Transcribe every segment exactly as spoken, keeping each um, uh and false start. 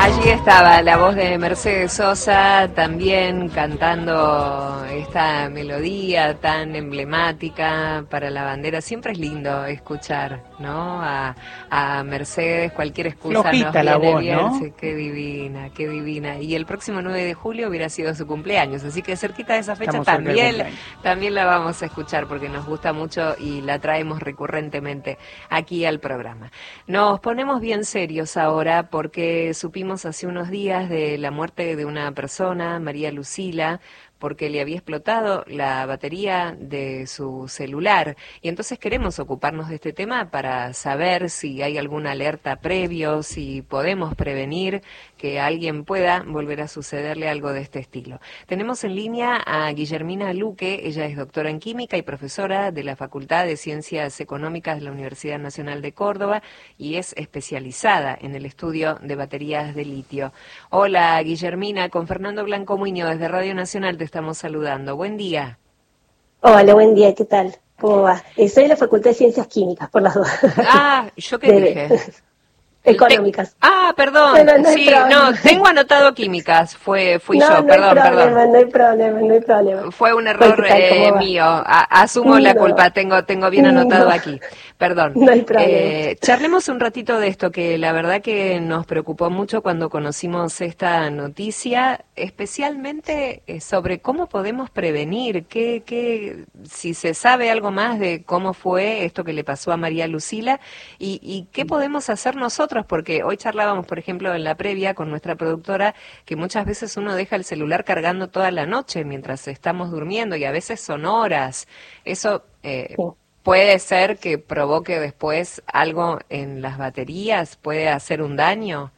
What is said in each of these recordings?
Allí estaba la voz de Mercedes Sosa también cantando esta melodía tan emblemática para la bandera. Siempre es lindo escuchar, ¿no? A, a Mercedes, cualquier excusa Flojita nos viene la voz, bien. ¿no? Sí, qué divina, qué divina. Y el próximo nueve de julio hubiera sido su cumpleaños, así que cerquita de esa fecha Estamos cerca del también, cumpleaños. también la vamos a escuchar porque nos gusta mucho y la traemos recurrentemente aquí al programa. Nos ponemos bien serios ahora porque supimos hace unos días de la muerte de una persona, María Lucila, porque le había explotado la batería de su celular. Y entonces queremos ocuparnos de este tema para saber si hay alguna alerta previo, si podemos prevenir que a alguien pueda volver a sucederle algo de este estilo. Tenemos en línea a Guillermina Luque, ella es doctora en química y profesora de la Facultad de Ciencias Económicas de la Universidad Nacional de Córdoba y es especializada en el estudio de baterías de litio. Hola Guillermina, con Fernando Blanco Muñoz desde Radio Nacional te estamos saludando. Buen día. Hola, buen día, ¿qué tal? ¿Cómo va? Eh, soy de la Facultad de Ciencias Químicas, por las dos. Ah, ¿yo qué de, dije? Económicas. Te... Ah, perdón, no, no, no sí, no, tengo anotado químicas, fue fui no, yo, no perdón, hay problema, perdón. No hay problema, no hay problema. Fue un error tal, eh, mío, a, asumo no, la culpa, tengo tengo bien anotado no, aquí, perdón. No hay problema. Eh, charlemos un ratito de esto, que la verdad que nos preocupó mucho cuando conocimos esta noticia, especialmente eh, sobre cómo podemos prevenir, qué, qué, si se sabe algo más de cómo fue esto que le pasó a María Lucila y, y qué podemos hacer nosotros, porque hoy charlábamos, por ejemplo, en la previa con nuestra productora, que muchas veces uno deja el celular cargando toda la noche mientras estamos durmiendo y a veces son horas. Eso eh, sí. puede ser que provoque después algo en las baterías, puede hacer un daño.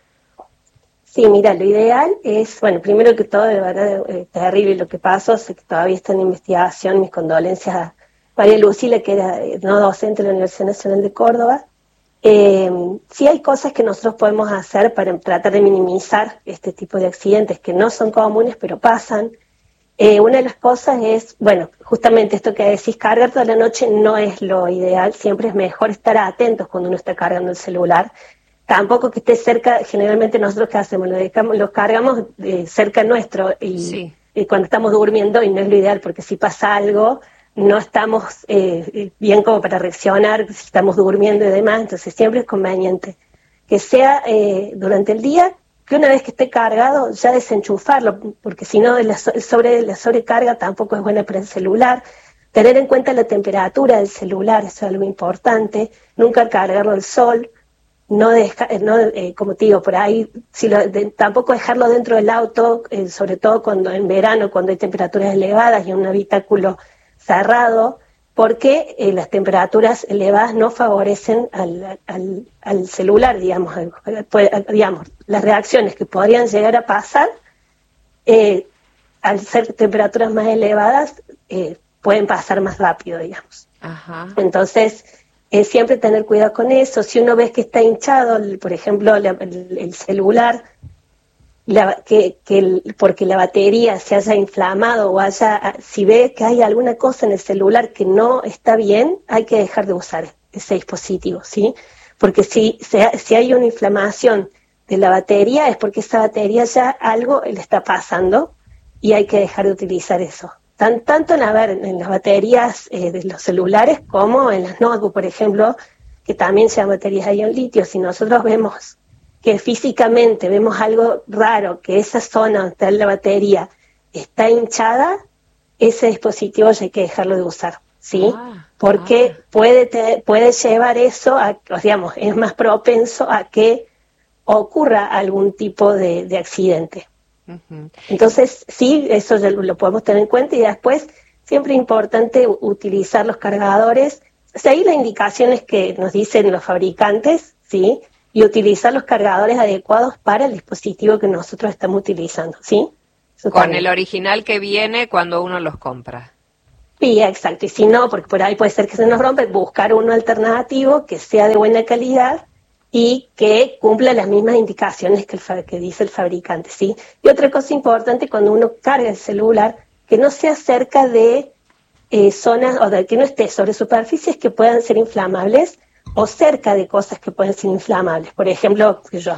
Sí, mira, lo ideal es, bueno, primero que todo, de verdad, eh, terrible lo que pasó, sé que todavía está en investigación, mis condolencias a María Lucila, que era eh, no docente de la Universidad Nacional de Córdoba. Eh, sí hay cosas que nosotros podemos hacer para tratar de minimizar este tipo de accidentes que no son comunes pero pasan. Eh, una de las cosas es, bueno, justamente esto que decís, cargar toda la noche no es lo ideal, siempre es mejor estar atentos cuando uno está cargando el celular, tampoco que esté cerca, generalmente nosotros ¿qué hacemos? Lo, dejamos, lo cargamos eh, cerca nuestro y, sí. y cuando estamos durmiendo y no es lo ideal porque si pasa algo no estamos eh, bien como para reaccionar, si estamos durmiendo y demás, entonces siempre es conveniente que sea eh, durante el día, que una vez que esté cargado ya desenchufarlo, porque si no la, sobre, la sobrecarga tampoco es buena para el celular. Tener en cuenta la temperatura del celular, eso es algo importante, nunca cargarlo al sol, no, deja, no eh, como te digo, por ahí si lo, de, tampoco dejarlo dentro del auto, eh, sobre todo cuando en verano, cuando hay temperaturas elevadas y un habitáculo cerrado, porque eh, las temperaturas elevadas no favorecen al, al, al celular, digamos, al, al, digamos, las reacciones que podrían llegar a pasar, eh, al ser temperaturas más elevadas, eh, pueden pasar más rápido, digamos. Ajá. Entonces, eh, siempre tener cuidado con eso. Si uno ve que está hinchado, por ejemplo, la, el, el celular, La, que, que el, porque la batería se haya inflamado o haya, si ve que hay alguna cosa en el celular que no está bien, hay que dejar de usar ese dispositivo, ¿sí? Porque si, si hay una inflamación de la batería es porque esa batería ya algo le está pasando y hay que dejar de utilizar eso. Tan, tanto en, a ver, en las baterías eh, de los celulares como en las notebooks, por ejemplo, que también sean baterías de ion litio. Si nosotros vemos que físicamente vemos algo raro, que esa zona donde está la batería está hinchada, ese dispositivo ya hay que dejarlo de usar, ¿sí? Ah, Porque ah. puede, te, puede llevar eso a, digamos, es más propenso a que ocurra algún tipo de, de accidente. Uh-huh. Entonces, sí, eso ya lo podemos tener en cuenta y después siempre es importante utilizar los cargadores, seguir las indicaciones que nos dicen los fabricantes, ¿sí? Y utilizar los cargadores adecuados para el dispositivo que nosotros estamos utilizando, ¿sí? Eso Con también. El original que viene cuando uno los compra. Sí, exacto. Y si no, porque por ahí puede ser que se nos rompe, buscar uno alternativo que sea de buena calidad y que cumpla las mismas indicaciones que, el, que dice el fabricante, ¿sí? Y otra cosa importante, cuando uno carga el celular, que no sea cerca de eh, zonas, o de que no esté sobre superficies que puedan ser inflamables, o cerca de cosas que pueden ser inflamables. Por ejemplo, yo,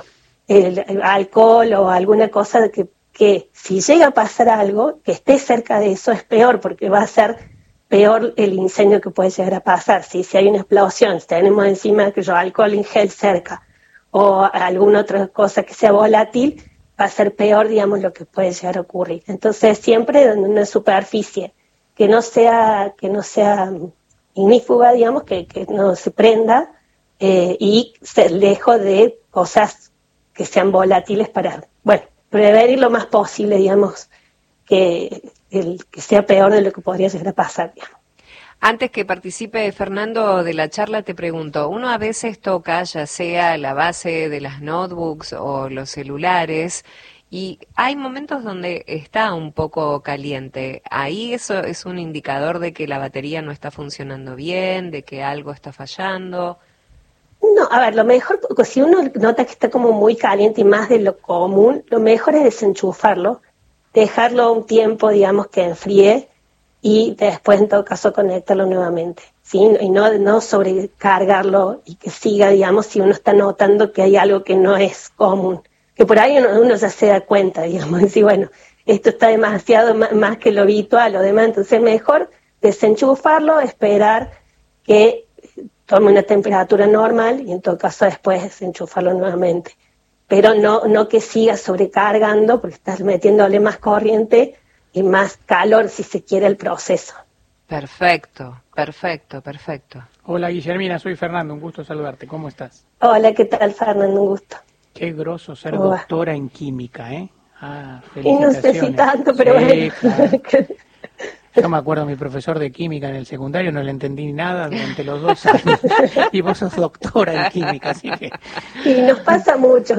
el, el alcohol o alguna cosa que, que si llega a pasar algo, que esté cerca de eso es peor, porque va a ser peor el incendio que puede llegar a pasar. Si, si hay una explosión, si tenemos encima que yo alcohol en gel cerca o alguna otra cosa que sea volátil, va a ser peor, digamos, lo que puede llegar a ocurrir. Entonces, siempre en una superficie que no sea, que no sea ignífuga, digamos, que, que no se prenda, eh, y ser lejos de cosas que sean volátiles para, bueno, prevenir lo más posible, digamos, que, el, que sea peor de lo que podría llegar a pasar, digamos. Antes que participe Fernando de la charla, te pregunto, uno a veces toca, ya sea la base de las notebooks o los celulares, y hay momentos donde está un poco caliente. Ahí eso es un indicador de que la batería no está funcionando bien, de que algo está fallando. No, a ver, lo mejor, si uno nota que está como muy caliente y más de lo común, lo mejor es desenchufarlo, dejarlo un tiempo, digamos, que enfríe y después, en todo caso, conectarlo nuevamente, ¿sí? Y no, no sobrecargarlo y que siga, digamos, si uno está notando que hay algo que no es común. Que por ahí uno, uno ya se da cuenta, digamos, decir, bueno, esto está demasiado más, más que lo habitual o demás, entonces mejor desenchufarlo, esperar que tome una temperatura normal y en todo caso después desenchufarlo nuevamente. Pero no, no que siga sobrecargando porque estás metiéndole más corriente y más calor, si se quiere, el proceso. Perfecto, perfecto, perfecto. Hola Guillermina, soy Fernando, un gusto saludarte, ¿cómo estás? Hola, ¿qué tal, Fernando? Un gusto. Qué groso ser ¿Cómo va? Doctora en química, ¿eh? Ah, Y no sé si tanto, pero sí, bueno. Claro. Yo me acuerdo de mi profesor de química en el secundario, no le entendí nada durante los dos años. Y vos sos doctora en química, así que... Y nos pasa mucho.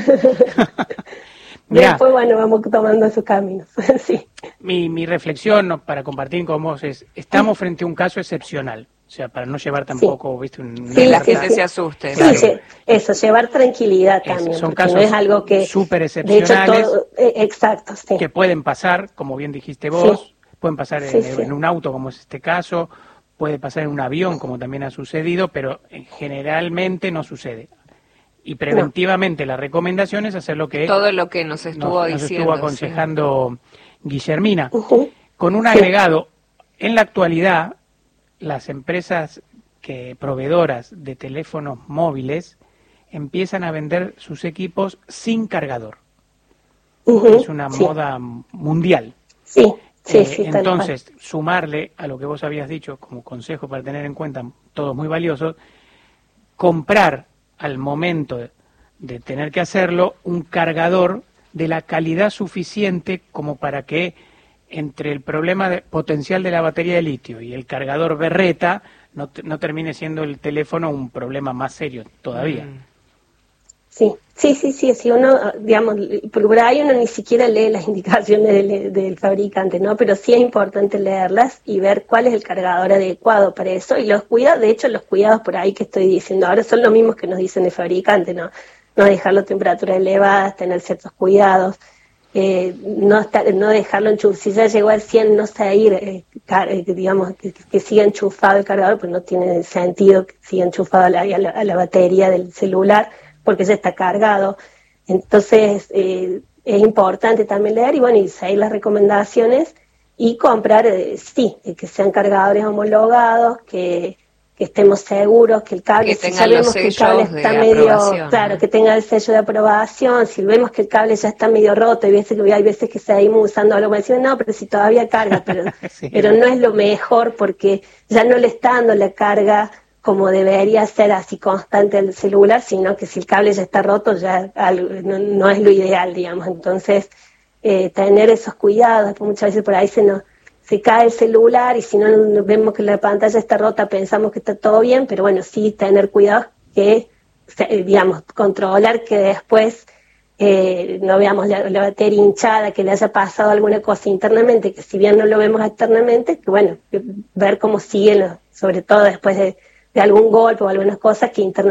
Mirá, después, bueno, vamos tomando sus caminos. Sí. Mi, mi reflexión para compartir con vos es, estamos frente a un caso excepcional. O sea, para no llevar tampoco, sí. ¿viste? Un, que sí, la sí, gente sí. se asuste. Sí, sí, eso, llevar tranquilidad Eso, también. son porque casos no es algo que... súper excepcionales. De hecho, todo, eh, exacto, sí. Que pueden pasar, como bien dijiste vos, sí. pueden pasar sí, en, sí. en un auto, como es este caso, puede pasar en un avión, como también ha sucedido, pero generalmente no sucede. Y preventivamente no. La recomendación es hacer lo que... Todo lo que nos estuvo nos, nos diciendo. estuvo aconsejando sí. Guillermina. Uh-huh. Con un agregado, sí. En la actualidad, las empresas que proveedoras de teléfonos móviles empiezan a vender sus equipos sin cargador. Uh-huh. Es una sí. moda mundial. Sí, sí, eh, sí. Entonces, sumarle a lo que vos habías dicho como consejo para tener en cuenta, todos muy valiosos, comprar al momento de, de tener que hacerlo un cargador de la calidad suficiente como para que entre el problema de, potencial de la batería de litio y el cargador berreta no, no termine siendo el teléfono un problema más serio todavía. Mm. Sí, sí, sí, sí, si uno, digamos, por ahí uno ni siquiera lee las indicaciones del, del fabricante, ¿no? Pero sí es importante leerlas y ver cuál es el cargador adecuado para eso. Y los cuidados, de hecho, los cuidados por ahí que estoy diciendo ahora son los mismos que nos dicen el fabricante, ¿no? No dejarlo a temperaturas elevadas, tener ciertos cuidados, eh, no estar, no dejarlo enchufado. Si ya llegó al cien, no seguir, eh, car, eh, digamos, que, que siga enchufado el cargador, pues no tiene sentido que siga enchufado a la, a la, a la batería del celular, porque ya está cargado. Entonces eh, es importante también leer y bueno, y seguir las recomendaciones y comprar, eh, sí, que sean cargadores homologados, que, que estemos seguros, que el cable, que si ya vemos que el cable está medio, claro, ¿no? Que tenga el sello de aprobación, si vemos que el cable ya está medio roto, y veces que hay veces que seguimos usando algo, me dicen, no, pero si todavía carga, pero, sí, pero no es lo mejor porque ya no le está dando la carga como debería ser así constante el celular, sino que si el cable ya está roto ya algo, no, no es lo ideal, digamos. Entonces, eh, tener esos cuidados, porque muchas veces por ahí se nos se cae el celular y si no vemos que la pantalla está rota pensamos que está todo bien, pero bueno, sí tener cuidado que, digamos, controlar que después eh, no veamos la, la batería hinchada, que le haya pasado alguna cosa internamente, que si bien no lo vemos externamente, que bueno, ver cómo siguen, sobre todo después de de algún golpe o algunas cosas que internamente